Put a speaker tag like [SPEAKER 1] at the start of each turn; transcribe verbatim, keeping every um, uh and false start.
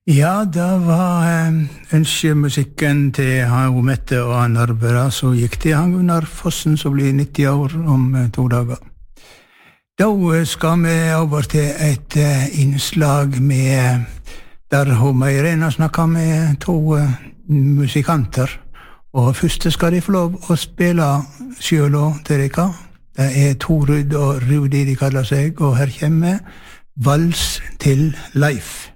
[SPEAKER 1] Ja, da var eh, ønskemusikken til han Mette og han Arbera, så gikk det han Gunnar Fossen, som blir nitti år om eh, to dager. Da skal vi over til et eh, innslag med, der hun Irena snakker med to eh, musikanter. Og først skal de få lov å spille selv og til dere. Det er Torud og Rudi de kaller seg, og her kommer Vals til Leif.